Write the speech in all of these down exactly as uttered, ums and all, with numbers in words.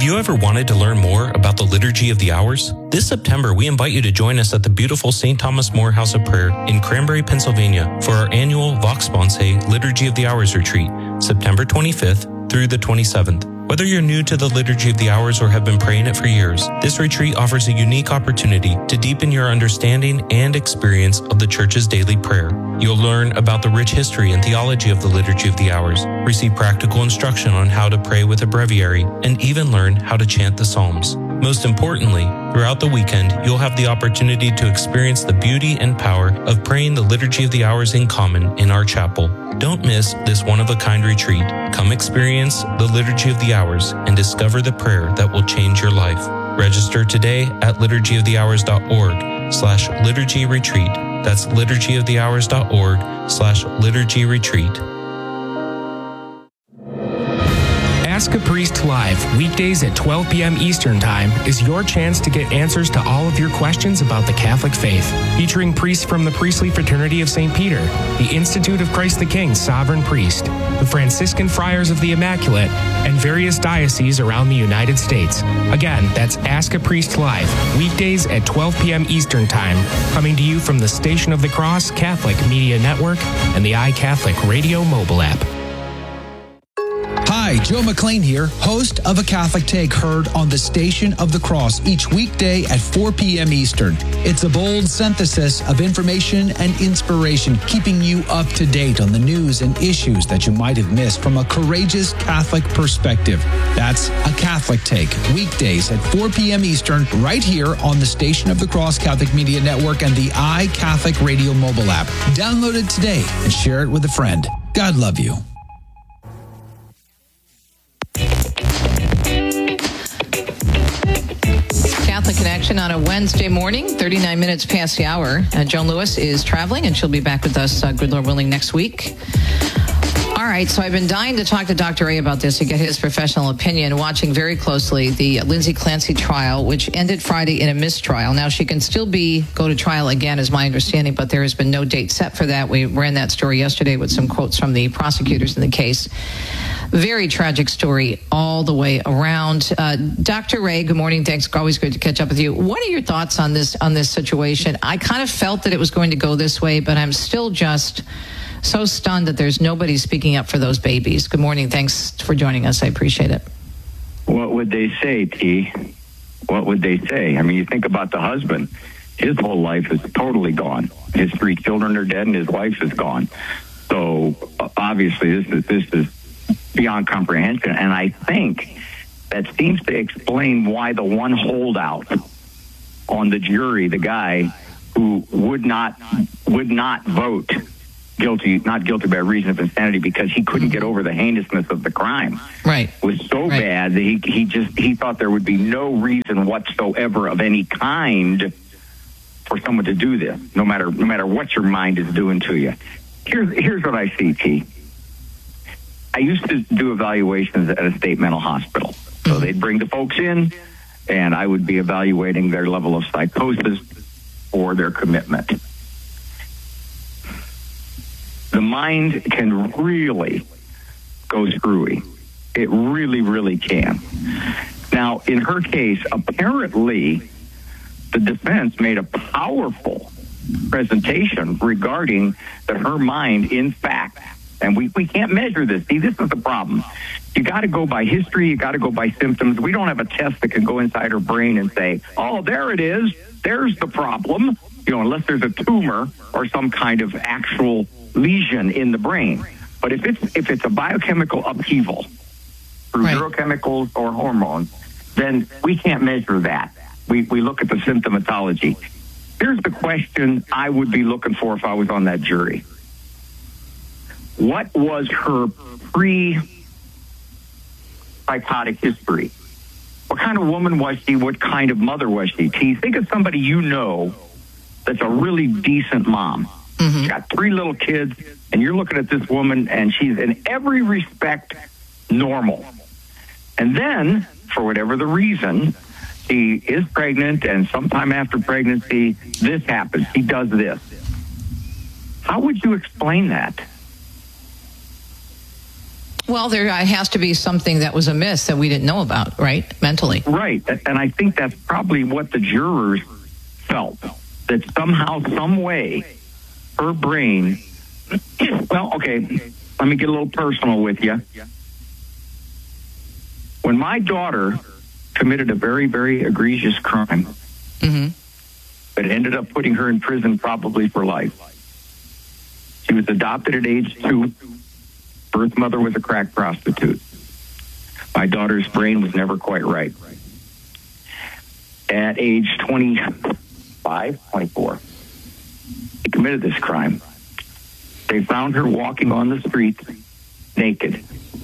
you ever wanted to learn more about the Liturgy of the Hours? This September, we invite you to join us at the beautiful Saint Thomas More House of Prayer in Cranberry, Pennsylvania for our annual Vox Sponsae Liturgy of the Hours retreat, September twenty-fifth through the twenty-seventh. Whether you're new to the Liturgy of the Hours or have been praying it for years, this retreat offers a unique opportunity to deepen your understanding and experience of the Church's daily prayer. You'll learn about the rich history and theology of the Liturgy of the Hours, receive practical instruction on how to pray with a breviary, and even learn how to chant the Psalms. Most importantly, throughout the weekend, you'll have the opportunity to experience the beauty and power of praying the Liturgy of the Hours in common in our chapel. Don't miss this one-of-a-kind retreat. Come experience the Liturgy of the Hours and discover the prayer that will change your life. Register today at liturgy of the hours dot org slash liturgy retreat. That's liturgy of the hours dot org slash liturgy retreat. Ask a Priest Live, weekdays at twelve p.m. Eastern Time, is your chance to get answers to all of your questions about the Catholic faith. Featuring priests from the Priestly Fraternity of Saint Peter, the Institute of Christ the King Sovereign Priest, the Franciscan Friars of the Immaculate, and various dioceses around the United States. Again, that's Ask a Priest Live, weekdays at twelve p.m. Eastern Time, coming to you from the Station of the Cross Catholic Media Network and the iCatholic Radio mobile app. Hi, Joe McLean here, host of A Catholic Take, heard on the Station of the Cross each weekday at four p.m. Eastern. It's a bold synthesis of information and inspiration, keeping you up to date on the news and issues that you might have missed from a courageous Catholic perspective. That's A Catholic Take, weekdays at four p.m. Eastern, right here on the Station of the Cross Catholic Media Network and the iCatholic Radio mobile app. Download it today and share it with a friend. God love you. Catholic Connection on a Wednesday morning, thirty-nine minutes past the hour. Uh, Joan Lewis is traveling, and she'll be back with us, uh, good Lord willing, next week. All right, so I've been dying to talk to Doctor A about this to get his professional opinion, watching very closely the Lindsay Clancy trial, which ended Friday in a mistrial. Now, she can still be go to trial again, is my understanding, but there has been no date set for that. We ran that story yesterday with some quotes from the prosecutors in the case. Very tragic story all the way around. Uh, Doctor Ray, good morning. Thanks. Always good to catch up with you. What are your thoughts on this on this situation? I kind of felt that it was going to go this way, but I'm still just so stunned that there's nobody speaking up for those babies. Good morning. Thanks for joining us. I appreciate it. What would they say, T? What would they say? I mean, you think about the husband. His whole life is totally gone. His three children are dead, and his wife is gone. So obviously, this is this is beyond comprehension, and I think that seems to explain why the one holdout on the jury, the guy who would not would not vote guilty, not guilty by reason of insanity, because he couldn't get over the heinousness of the crime. Right, was so right. bad that he he just he thought there would be no reason whatsoever of any kind for someone to do this, no matter no matter what your mind is doing to you. Here's here's what I see, T. I used to do evaluations at a state mental hospital. So mm-hmm. they'd bring the folks in, and I would be evaluating their level of psychosis or their commitment. The mind can really go screwy. It really, really can. Now, in her case, apparently, the defense made a powerful presentation regarding that her mind, in fact, and we, we can't measure this. See, this is the problem. You got to go by history. You got to go by symptoms. We don't have a test that can go inside her brain and say, oh, there it is. There's the problem. You know, unless there's a tumor or some kind of actual lesion in the brain. But if it's if it's a biochemical upheaval through right. neurochemicals or hormones, then we can't measure that. We we look at the symptomatology. Here's the question I would be looking for if I was on that jury. What was her pre-psychotic history? What kind of woman was she? What kind of mother was she? T, think of somebody you know that's a really decent mom. Mm-hmm. She's got three little kids, and you're looking at this woman, and she's in every respect normal. And then, for whatever the reason, she is pregnant, and sometime after pregnancy, this happens. She does this. How would you explain that? Well, there has to be something that was amiss that we didn't know about, right? Mentally. Right. And I think that's probably what the jurors felt, that somehow, some way, her brain, well, okay, let me get a little personal with you. When my daughter committed a very, very egregious crime, mm-hmm. that ended up putting her in prison probably for life. She was adopted at age two. Birth mother was a crack prostitute. My daughter's brain was never quite right. At age twenty-five, twenty-four, she committed this crime. They found her walking on the street naked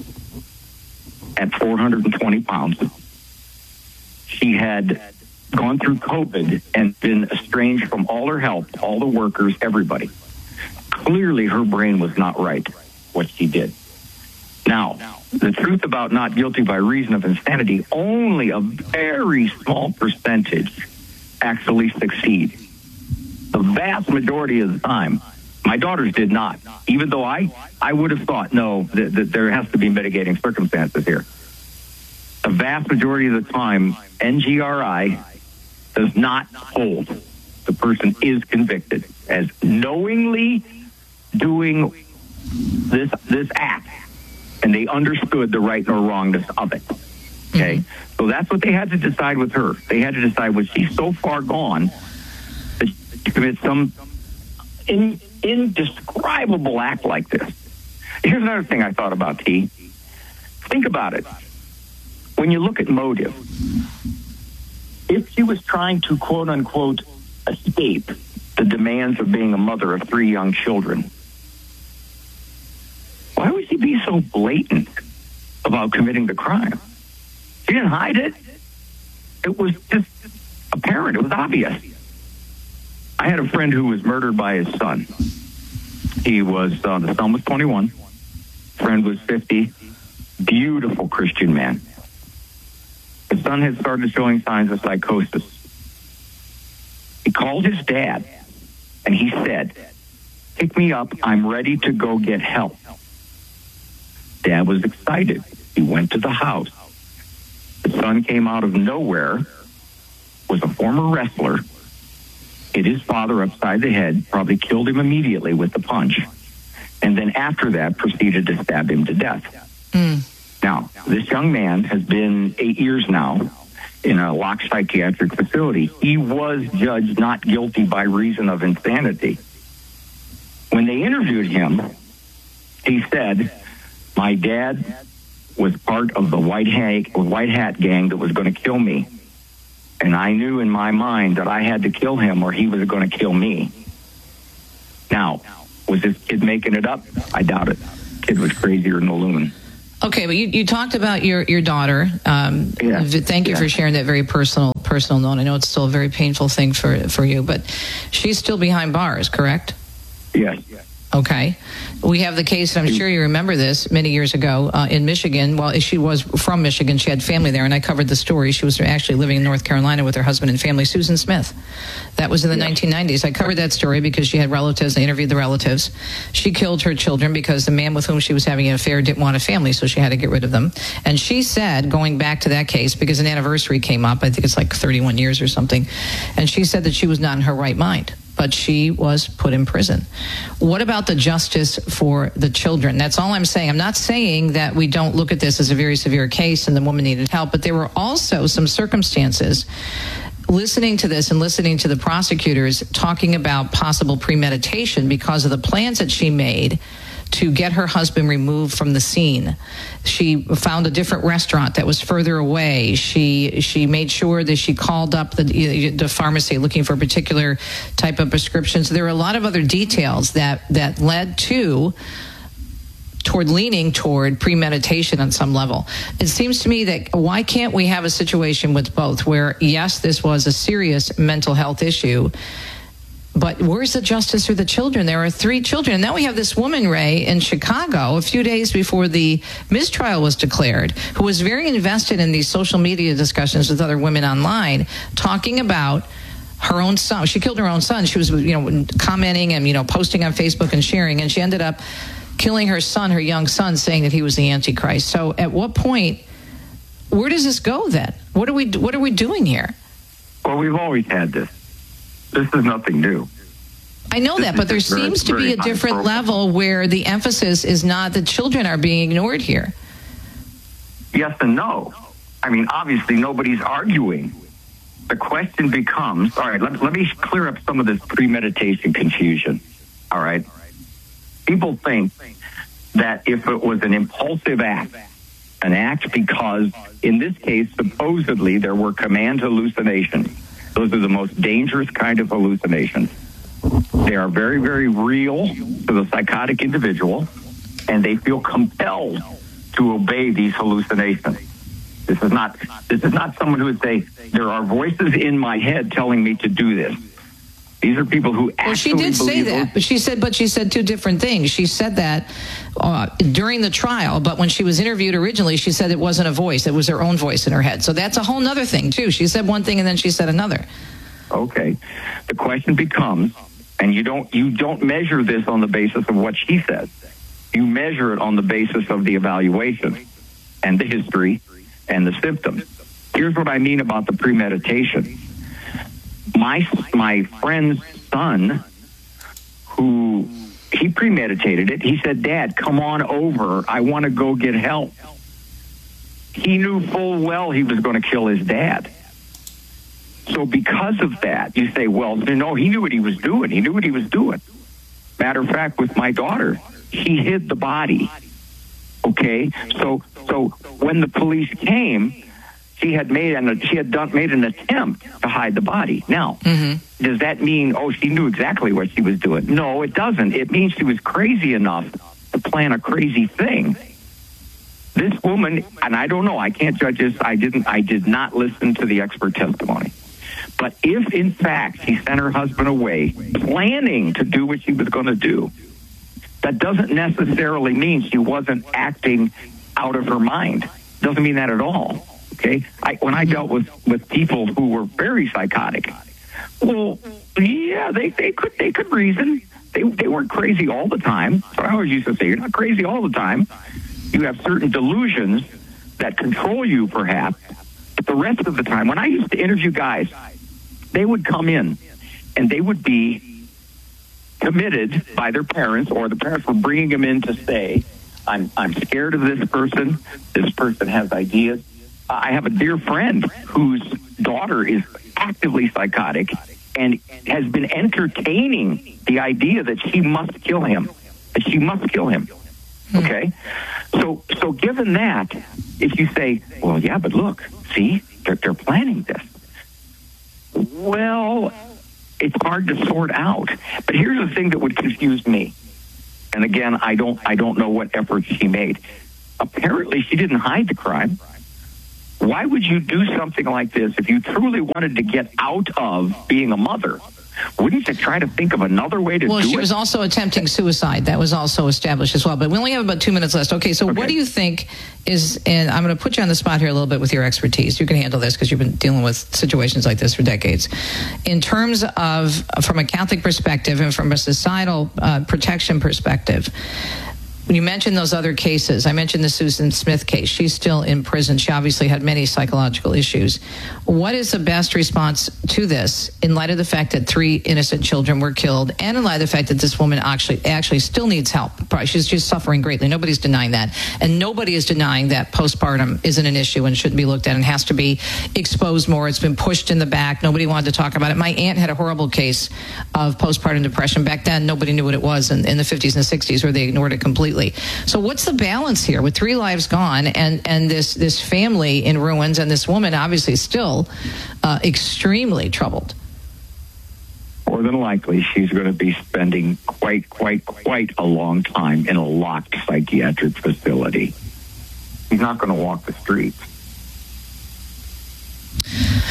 at four hundred twenty pounds. She had gone through COVID and been estranged from all her help, all the workers, everybody. Clearly, her brain was not right, what she did. Now, the truth about not guilty by reason of insanity, only a very small percentage actually succeed. The vast majority of the time, my daughters did not, even though I, I would have thought, no, that, that there has to be mitigating circumstances here. The vast majority of the time, N G R I does not hold. The person is convicted as knowingly doing this this act, and they understood the right or wrongness of it. Okay? Mm-hmm. So that's what they had to decide with her. They had to decide, was she so far gone that she commit some in, indescribable act like this? Here's another thing I thought about, T. Think about it. When you look at motive, if she was trying to, quote unquote, escape the demands of being a mother of three young children, why would she be so blatant about committing the crime? She didn't hide it. It was just apparent. It was obvious. I had a friend who was murdered by his son. He was, uh, the son was twenty-one. Friend was fifty. Beautiful Christian man. His son had started showing signs of psychosis. He called his dad, and he said, "Pick me up. I'm ready to go get help." Dad was excited. He went to the house. The son came out of nowhere, was a former wrestler, hit his father upside the head, probably killed him immediately with the punch, and then after that proceeded to stab him to death. Mm. Now, this young man has been eight years now in a locked psychiatric facility. He was judged not guilty by reason of insanity. When they interviewed him, he said, "My dad was part of the white hat, white hat gang that was going to kill me. And I knew in my mind that I had to kill him or he was going to kill me." Now, was this kid making it up? I doubt it. Kid was crazier than a loon. Okay, but you, you talked about your, your daughter. Um, yeah. Thank you yeah. for sharing that very personal personal note. I know it's still a very painful thing for, for you, but she's still behind bars, correct? Yes. Okay. We have the case, and I'm sure you remember this, many years ago uh, in Michigan. Well, she was from Michigan. She had family there, and I covered the story. She was actually living in North Carolina with her husband and family, Susan Smith. That was in the yeah. nineteen nineties. I covered that story because she had relatives. I interviewed the relatives. She killed her children because the man with whom she was having an affair didn't want a family, so she had to get rid of them. And she said, going back to that case, because an anniversary came up, I think it's like thirty-one years or something, and she said that she was not in her right mind, but she was put in prison. What about the justice for the children? That's all I'm saying. I'm not saying that we don't look at this as a very severe case and the woman needed help, but there were also some circumstances, listening to this and listening to the prosecutors talking about possible premeditation because of the plans that she made to get her husband removed from the scene. She found a different restaurant that was further away. She she made sure that she called up the, the pharmacy looking for a particular type of prescription. So there were a lot of other details that, that led to toward leaning toward premeditation on some level. It seems to me that why can't we have a situation with both where, yes, this was a serious mental health issue, but where's the justice for the children? There are three children. And now we have this woman, Ray, in Chicago, a few days before the mistrial was declared, who was very invested in these social media discussions with other women online, talking about her own son. She killed her own son. She was, you know, commenting and, you know, posting on Facebook and sharing, and she ended up killing her son, her young son, saying that he was the Antichrist. So at what point, where does this go then? What are we, what are we doing here? Well, we've always had this. This is nothing new. I know that, but there seems to be a different level where the emphasis is not that children are being ignored here. Yes and no. I mean, obviously, nobody's arguing. The question becomes, all right, let, let me clear up some of this premeditation confusion, all right? People think that if it was an impulsive act, an act because, in this case, supposedly there were command hallucinations. Those are the most dangerous kind of hallucinations. They are very, very real to the psychotic individual, and they feel compelled to obey these hallucinations. This is not this is not someone who would say, there are voices in my head telling me to do this. These are people who actually Well, she did say that, but she said, but she said two different things. She said that uh, during the trial, but when she was interviewed originally, she said it wasn't a voice; it was her own voice in her head. So that's a whole other thing too. She said one thing and then she said another. Okay, the question becomes, and you don't you don't measure this on the basis of what she says. You measure it on the basis of the evaluation and the history and the symptoms. Here's what I mean about the premeditation. My my friend's son, who he premeditated it, he said, "Dad, come on over. I want to go get help." He knew full well he was going to kill his dad. So because of that, you say, well, no, he knew what he was doing. He knew what he was doing. Matter of fact, with my daughter, he hid the body. Okay, so so when the police came, she had made an she had done made an attempt to hide the body. Now, mm-hmm. does that mean oh she knew exactly what she was doing? No, it doesn't. It means she was crazy enough to plan a crazy thing. This woman, and I don't know, I can't judge this. I didn't. I did not listen to the expert testimony. But if in fact she sent her husband away, planning to do what she was going to do, that doesn't necessarily mean she wasn't acting out of her mind. Doesn't mean that at all. Okay, I, when I dealt with, with people who were very psychotic, well, yeah, they, they could they could reason. They they weren't crazy all the time. So I always used to say, you're not crazy all the time. You have certain delusions that control you, perhaps. But the rest of the time, when I used to interview guys, they would come in and they would be committed by their parents, or the parents were bringing them in to say, I'm I'm scared of this person. This person has ideas. I have a dear friend whose daughter is actively psychotic and has been entertaining the idea that she must kill him, that she must kill him. Okay? So so given that, if you say, well, yeah, but look, see, they're, they're planning this. Well, it's hard to sort out. But here's the thing that would confuse me. And again, I don't I don't know what efforts she made. Apparently, she didn't hide the crime. Why would you do something like this if you truly wanted to get out of being a mother? Wouldn't you try to think of another way to well, do it? Well, she was also attempting suicide. That was also established as well. But we only have about two minutes left. Okay, so okay. What do you think is, and I'm going to put you on the spot here a little bit with your expertise. You can handle this because you've been dealing with situations like this for decades. In terms of, from a Catholic perspective and from a societal uh, protection perspective, when you mentioned those other cases, I mentioned the Susan Smith case. She's still in prison. She obviously had many psychological issues. What is the best response to this in light of the fact that three innocent children were killed, and in light of the fact that this woman actually actually still needs help? She's just suffering greatly. Nobody's denying that. And nobody is denying that postpartum isn't an issue and shouldn't be looked at and has to be exposed more. It's been pushed in the back. Nobody wanted to talk about it. My aunt had a horrible case of postpartum depression. Back then, nobody knew what it was in, in the fifties and sixties, where they ignored it completely. So what's the balance here with three lives gone and, and this, this family in ruins, and this woman obviously still uh, extremely troubled? More than likely, she's going to be spending quite, quite, quite a long time in a locked psychiatric facility. She's not going to walk the streets.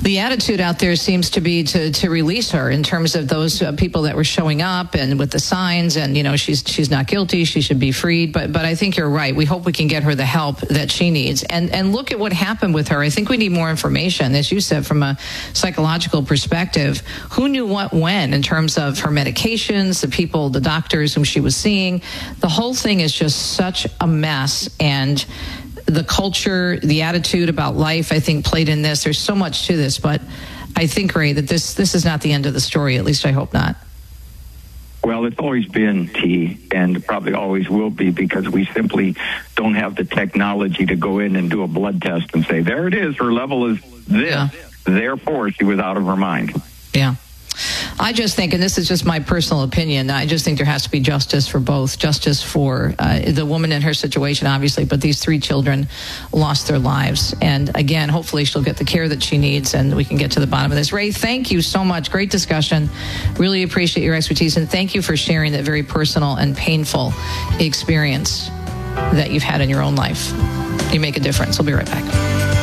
The attitude out there seems to be to, to release her in terms of those uh, people that were showing up and with the signs and, you know, she's she's not guilty. She should be freed. But but I think you're right. We hope we can get her the help that she needs. And, and look at what happened with her. I think we need more information, as you said, from a psychological perspective. Who knew what when in terms of her medications, the people, the doctors whom she was seeing? The whole thing is just such a mess. And the culture, the attitude about life, I think, played in this. There's so much to this, but I think, Ray, that this this is not the end of the story. At least I hope not. Well, it's always been, T, and probably always will be, because we simply don't have the technology to go in and do a blood test and say, there it is, her level is this. Yeah. Therefore, she was out of her mind. Yeah. I just think, and this is just my personal opinion, I just think there has to be justice for both. Justice for uh, the woman in her situation, obviously, but these three children lost their lives. And again, hopefully she'll get the care that she needs and we can get to the bottom of this. Ray, thank you so much. Great discussion. Really appreciate your expertise. And thank you for sharing that very personal and painful experience that you've had in your own life. You make a difference. We'll be right back.